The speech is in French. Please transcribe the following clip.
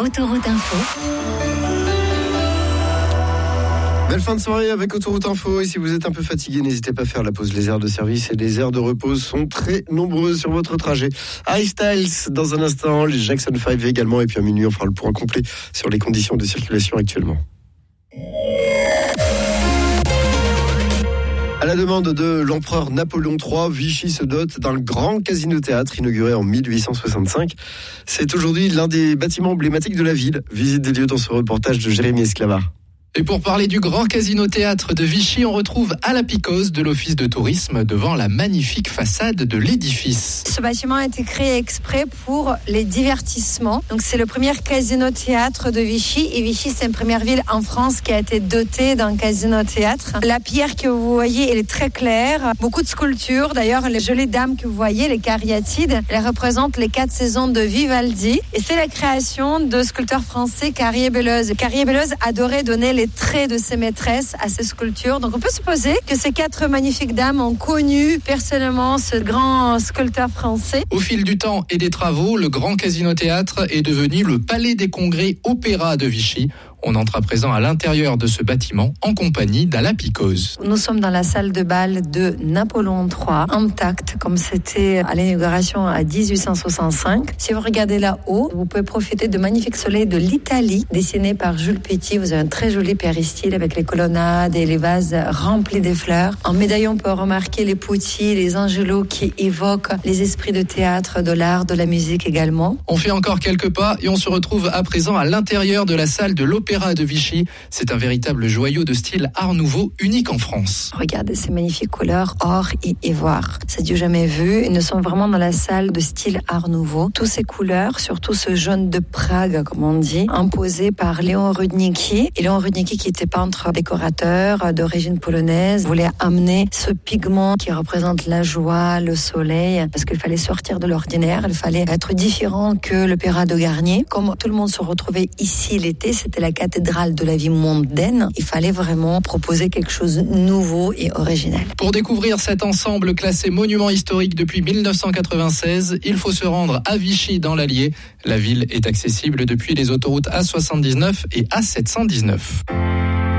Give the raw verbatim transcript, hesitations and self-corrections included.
Autoroute Info. Belle fin de soirée avec Autoroute Info. Et si vous êtes un peu fatigué, n'hésitez pas à faire la pause. Les aires de service et les aires de repos sont très nombreuses sur votre trajet. Harry Styles dans un instant, les Jackson five également. Et puis à minuit, on fera le point complet sur les conditions de circulation actuellement. À la demande de l'empereur Napoléon trois, Vichy se dote d'un grand casino-théâtre inauguré en mille huit cent soixante-cinq. C'est aujourd'hui l'un des bâtiments emblématiques de la ville. Visite des lieux dans ce reportage de Jérémy Esclavar. Et pour parler du grand casino-théâtre de Vichy, on retrouve à la Picose de l'Office de tourisme devant la magnifique façade de l'édifice. Ce bâtiment a été créé exprès pour les divertissements. Donc c'est le premier casino-théâtre de Vichy. Et Vichy, c'est une première ville en France qui a été dotée d'un casino-théâtre. La pierre que vous voyez, elle est très claire. Beaucoup de sculptures. D'ailleurs, les jolies dames que vous voyez, les cariatides, elles représentent les quatre saisons de Vivaldi. Et c'est la création de sculpteur français Carrier-Belleuse. Carrier-Belleuse adorait donner les traits de ses maîtresses à ses sculptures. Donc on peut supposer que ces quatre magnifiques dames ont connu personnellement ce grand sculpteur français. Au fil du temps et des travaux, le grand casino-théâtre est devenu le Palais des Congrès Opéra de Vichy. On entre à présent à l'intérieur de ce bâtiment en compagnie d'Ala Picose. Nous sommes dans la salle de bal de Napoléon trois, intacte comme c'était à l'inauguration à dix-huit cent soixante-cinq. Si vous regardez là-haut, vous pouvez profiter de magnifiques soleils de l'Italie, dessinés par Jules Petit. Vous avez un très joli péristyle avec les colonnades et les vases remplis de fleurs. En médaillon, on peut remarquer les Pucci, les angelots qui évoquent les esprits de théâtre, de l'art, de la musique également. On fait encore quelques pas et on se retrouve à présent à l'intérieur de la salle de l'Opéra de Vichy. C'est un véritable joyau de style Art Nouveau unique en France. Regardez ces magnifiques couleurs or et ivoire. C'est du jamais vu. Nous sommes vraiment dans la salle de style Art Nouveau. Toutes ces couleurs, surtout ce jaune de Prague, comme on dit, imposé par Léon Rudnicki. Et Léon Rudnicki, qui était peintre décorateur d'origine polonaise, voulait amener ce pigment qui représente la joie, le soleil, parce qu'il fallait sortir de l'ordinaire. Il fallait être différent que l'Opéra de Garnier. Comme tout le monde se retrouvait ici l'été, c'était la cathédrale de la vie mondaine, il fallait vraiment proposer quelque chose de nouveau et original. Pour découvrir cet ensemble classé monument historique depuis mille neuf cent quatre-vingt-seize, il faut se rendre à Vichy dans l'Allier. La ville est accessible depuis les autoroutes A soixante-dix-neuf et A sept cent dix-neuf.